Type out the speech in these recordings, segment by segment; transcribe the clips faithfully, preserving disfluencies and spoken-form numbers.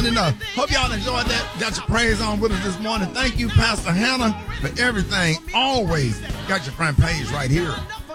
enough. Hope y'all enjoyed that. Got your praise on with us this morning. Thank you, Pastor Hannah, for everything. Always got your front page right here.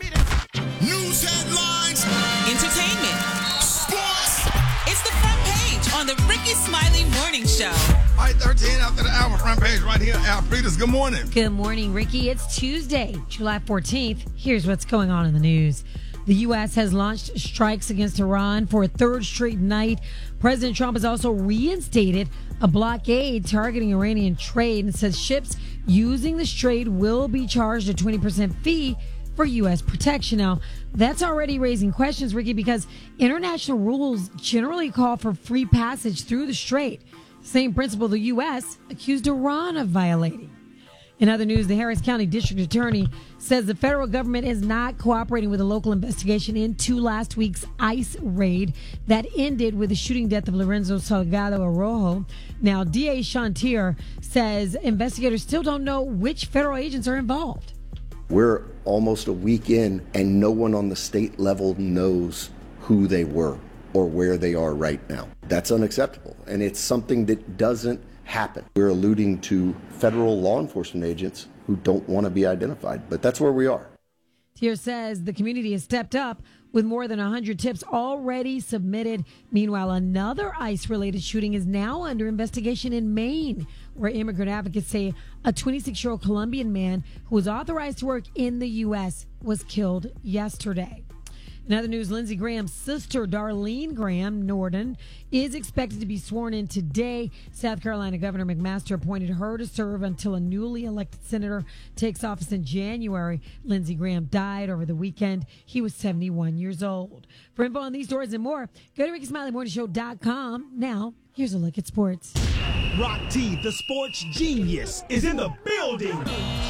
News headlines. Entertainment. Sports. It's the front page on the Ricky Smiley Morning Show. All right, thirteen after the hour, front page right here. Al Peters, good morning. Good morning, Ricky. It's Tuesday, July fourteenth. Here's what's going on in the news. The U S has launched strikes against Iran for a third straight night. President Trump has also reinstated a blockade targeting Iranian trade and says ships using the strait will be charged a twenty percent fee for U S protection. Now, that's already raising questions, Ricky, because international rules generally call for free passage through the strait. Same principle the U S accused Iran of violating. In other news, the Harris County District Attorney says the federal government is not cooperating with a local investigation into last week's ICE raid that ended with the shooting death of Lorenzo Salgado Arrojo. Now, D A Shantier says investigators still don't know which federal agents are involved. We're almost a week in, and no one on the state level knows who they were or where they are right now. That's unacceptable, and it's something that doesn't happen. We're alluding to federal law enforcement agents who don't want to be identified, but that's where we are. Tier says the community has stepped up with more than one hundred tips already submitted. Meanwhile, another ICE-related shooting is now under investigation in Maine, where immigrant advocates say a twenty-six-year-old Colombian man who was authorized to work in the U S was killed yesterday. In other news, Lindsey Graham's sister, Darlene Graham Norden, is expected to be sworn in today. South Carolina Governor McMaster appointed her to serve until a newly elected senator takes office in January. Lindsey Graham died over the weekend. He was seventy-one years old. For info on these stories and more, go to ricky smiley morning show dot com. Now, here's a look at sports. Rock T, the sports genius, is in the building.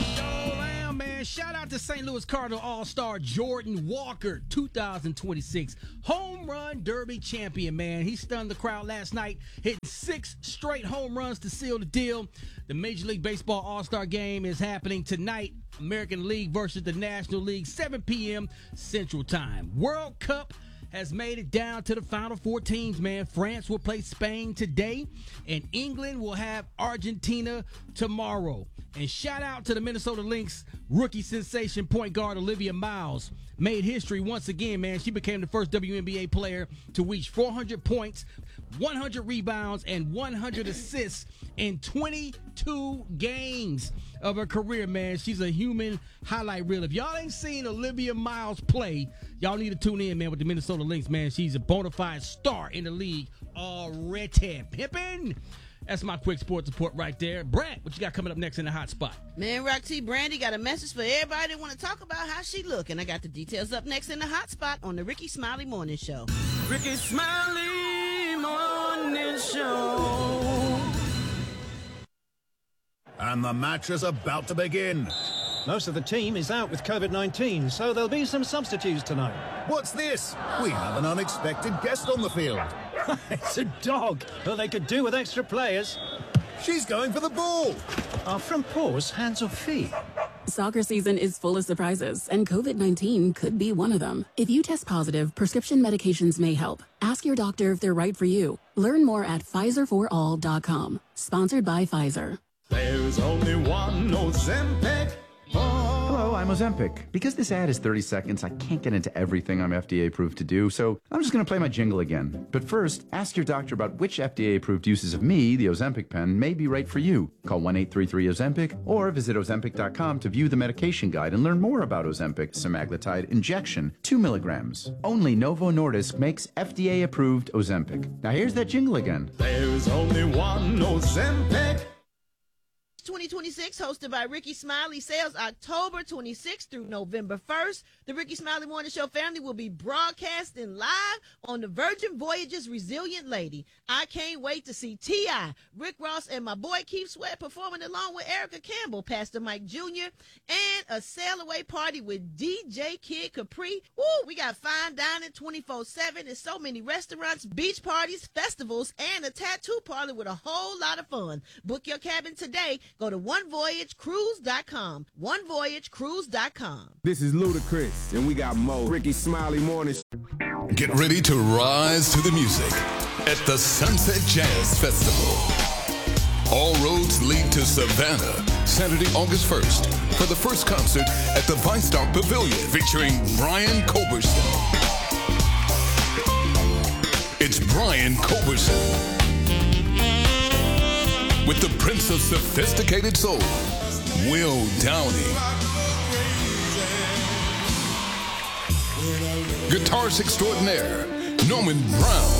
Man, shout out to Saint Louis Cardinal All-Star Jordan Walker, two thousand twenty-six Home Run Derby champion, man. He stunned the crowd last night, hitting six straight home runs to seal the deal. The Major League Baseball All-Star Game is happening tonight. American League versus the National League, seven p.m. Central Time. World Cup has made it down to the final four teams, man. France will play Spain today, and England will have Argentina tomorrow. And shout out to the Minnesota Lynx rookie sensation point guard Olivia Miles. Made history once again, man. She became the first W N B A player to reach four hundred points, one hundred rebounds, and one hundred assists in twenty-two games of her career, man. She's a human highlight reel. If y'all ain't seen Olivia Miles play, y'all need to tune in, man, with the Minnesota Lynx, man. She's a bona fide star in the league already. Pimpin'. That's my quick sports report right there. Brad, what you got coming up next in the hot spot? Man, Rock T. Brandy got a message for everybody that want to talk about how she look. And I got the details up next in the hot spot on the Ricky Smiley Morning Show. Ricky Smiley Morning Show. And the match is about to begin. Most of the team is out with COVID nineteen, so there'll be some substitutes tonight. What's this? We have an unexpected guest on the field. It's a dog. Well, they could do with extra players. She's going for the ball. Are front paws hands or feet? Soccer season is full of surprises, and COVID nineteen could be one of them. If you test positive, prescription medications may help. Ask your doctor if they're right for you. Learn more at Pfizer for all dot com. Sponsored by Pfizer. There's only one Ozempic. Hello, I'm Ozempic. Because this ad is thirty seconds, I can't get into everything I'm F D A approved to do, so I'm just going to play my jingle again. But first, ask your doctor about which F D A approved uses of me, the Ozempic pen, may be right for you. Call one eight three three Ozempic or visit ozempic dot com to view the medication guide and learn more about Ozempic semaglutide injection, two milligrams. Only Novo Nordisk makes F D A approved Ozempic. Now here's that jingle again. There's only one Ozempic. twenty twenty-six, hosted by Ricky Smiley, sales October twenty-sixth through November first. The Ricky Smiley Morning Show family will be broadcasting live on the Virgin Voyages Resilient Lady. I can't wait to see T I, Rick Ross, and my boy Keith Sweat performing along with Erica Campbell, Pastor Mike Junior, and a sail away party with D J Kid Capri. Woo, we got fine dining twenty-four seven and so many restaurants, beach parties, festivals, and a tattoo parlor with a whole lot of fun. Book your cabin today. Go to one voyage cruise dot com. one voyage cruise dot com. This is Ludacris, and we got more Ricky Smiley Morning. Get ready to rise to the music at the Sunset Jazz Festival. All roads lead to Savannah, Saturday, August first, for the first concert at the ViStar Pavilion featuring Brian Culberson. It's Brian Culberson with the Prince of Sophisticated Soul, Will Downing. Guitarist extraordinaire, Norman Brown.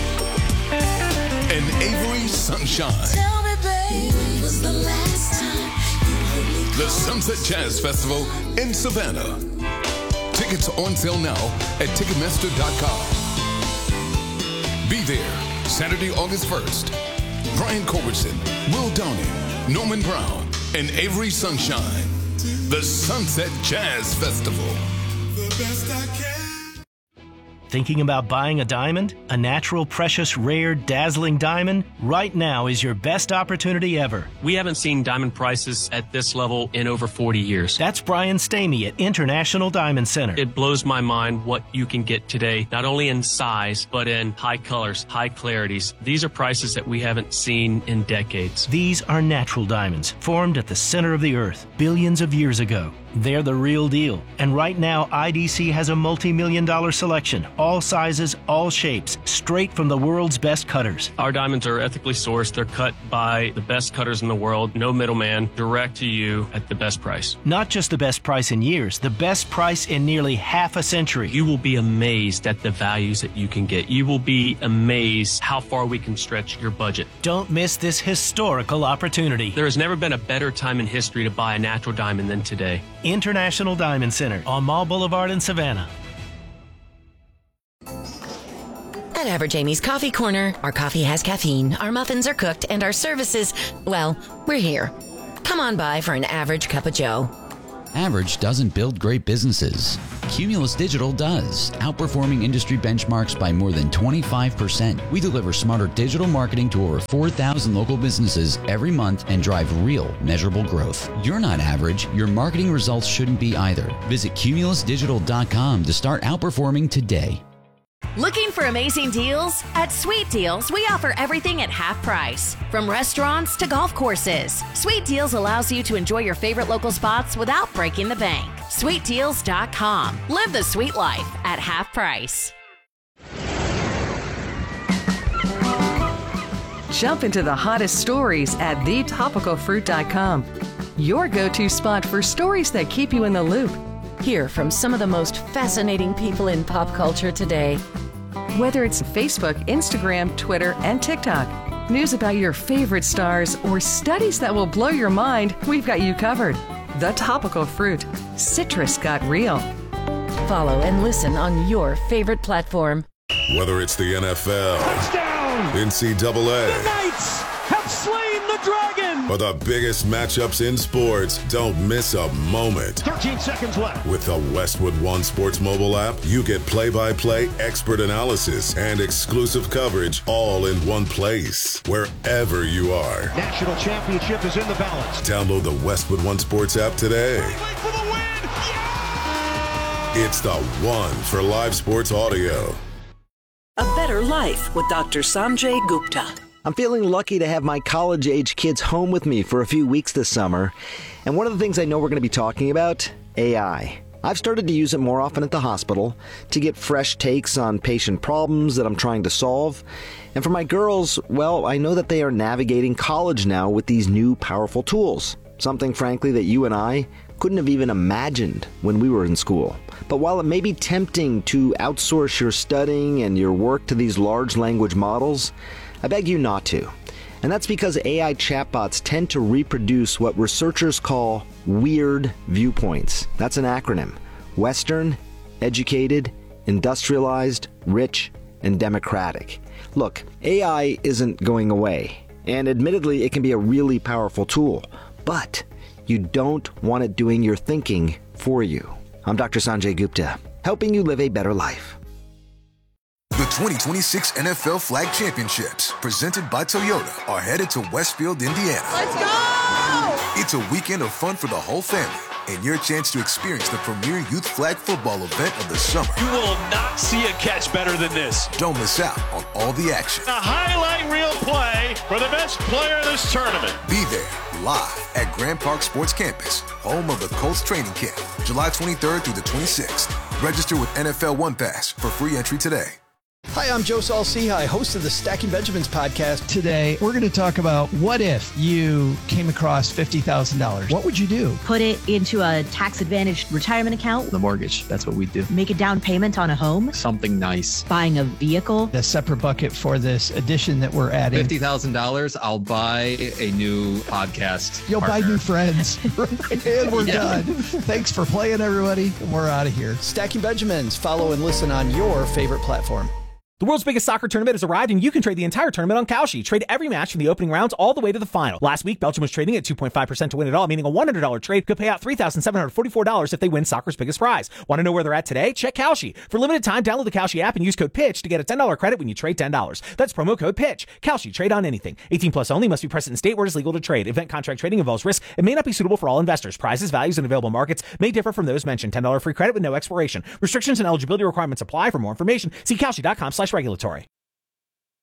And Avery Sunshine. Tell me, baby, was the last time you heard me call? The Sunset Jazz Festival in Savannah. Tickets on sale now at Ticketmaster dot com. Be there Saturday, August first. Brian Culberson, Will Downing, Norman Brown, and Avery Sunshine. The Sunset Jazz Festival. The best I can. Thinking about buying a diamond? A natural, precious, rare, dazzling diamond? Right now is your best opportunity ever. We haven't seen diamond prices at this level in over forty years. That's Brian Stamey at International Diamond Center. It blows my mind what you can get today, not only in size, but in high colors, high clarities. These are prices that we haven't seen in decades. These are natural diamonds, formed at the center of the earth, billions of years ago. They're the real deal. And right now, I D C has a multi-million dollar selection. All sizes, all shapes, straight from the world's best cutters. Our diamonds are ethically sourced. They're cut by the best cutters in the world. No middleman, direct to you at the best price. Not just the best price in years, the best price in nearly half a century. You will be amazed at the values that you can get. You will be amazed how far we can stretch your budget. Don't miss this historical opportunity. There has never been a better time in history to buy a natural diamond than today. International Diamond Center on Mall Boulevard in Savannah. At Average Amy's Coffee Corner, our coffee has caffeine, our muffins are cooked, and our services, well, we're here. Come on by for an average cup of joe. Average doesn't build great businesses. Cumulus Digital does, outperforming industry benchmarks by more than twenty-five percent. We deliver smarter digital marketing to over four thousand local businesses every month and drive real, measurable growth. You're not average. Your marketing results shouldn't be either. Visit Cumulus Digital dot com to start outperforming today. Looking for amazing deals? At Sweet Deals, we offer everything at half price. From restaurants to golf courses, Sweet Deals allows you to enjoy your favorite local spots without breaking the bank. Sweet Deals dot com. Live the sweet life at half price. Jump into the hottest stories at the topical fruit dot com. Your go-to spot for stories that keep you in the loop. Hear from some of the most fascinating people in pop culture today. Whether it's Facebook, Instagram, Twitter, and TikTok, news about your favorite stars, or studies that will blow your mind, we've got you covered. The Topical Fruit. Citrus got real. Follow and listen on your favorite platform. Whether it's the N F L, touchdown, N C double A, the Knights have slain the dragon, or the biggest matchups in sports, don't miss a moment. thirteen seconds left. With the Westwood One Sports mobile app, you get play-by-play expert analysis and exclusive coverage all in one place, wherever you are. National championship is in the balance. Download the Westwood One Sports app today. For the win. Yeah! It's the one for live sports audio. A Better Life with Doctor Sanjay Gupta. I'm feeling lucky to have my college-age kids home with me for a few weeks this summer. And one of the things I know we're going to be talking about, A I. I've started to use it more often at the hospital to get fresh takes on patient problems that I'm trying to solve. And for my girls, well, I know that they are navigating college now with these new powerful tools. Something, frankly, that you and I couldn't have even imagined when we were in school. But while it may be tempting to outsource your studying and your work to these large language models, I beg you not to. And that's because A I chatbots tend to reproduce what researchers call weird viewpoints. That's an acronym. Western, educated, industrialized, rich, and democratic. Look, A I isn't going away. And admittedly, it can be a really powerful tool. But you don't want it doing your thinking for you. I'm Doctor Sanjay Gupta, helping you live a better life. The twenty twenty-six N F L Flag Championships, presented by Toyota, are headed to Westfield, Indiana. Let's go! It's a weekend of fun for the whole family. and your chance to experience the premier youth flag football event of the summer. You will not see a catch better than this. Don't miss out on all the action. A highlight reel play for the best player in this tournament. Be there live at Grand Park Sports Campus, home of the Colts training camp, July twenty-third through the twenty-sixth. Register with N F L One Pass for free entry today. Hi, I'm Joe Saul-Sehy, host of the Stacking Benjamins podcast. Today, we're going to talk about what if you came across fifty thousand dollars. What would you do? Put it into a tax-advantaged retirement account. The mortgage, that's what we do. Make a down payment on a home. Something nice. Buying a vehicle. A separate bucket for this addition that we're adding. fifty thousand dollars, I'll buy a new podcast You'll partner. buy new friends. And we're Yeah. done. Thanks for playing, everybody. We're out of here. Stacking Benjamins. Follow and listen on your favorite platform. The world's biggest soccer tournament has arrived, and you can trade the entire tournament on Kalshi. Trade every match from the opening rounds all the way to the final. Last week, Belgium was trading at two point five percent to win it all, meaning a one hundred dollars trade could pay out three thousand seven hundred forty-four dollars if they win soccer's biggest prize. Want to know where they're at today? Check Kalshi. For limited time, download the Kalshi app and use code PITCH to get a ten dollars credit when you trade ten dollars. That's promo code PITCH. Kalshi. Trade on anything. eighteen plus only. Must be present in state where it is legal to trade. Event contract trading involves risk. It may not be suitable for all investors. Prizes, values, and available markets may differ from those mentioned. ten dollars free credit with no expiration. Restrictions and eligibility requirements apply. For more information, see Kalshi dot com slash regulatory.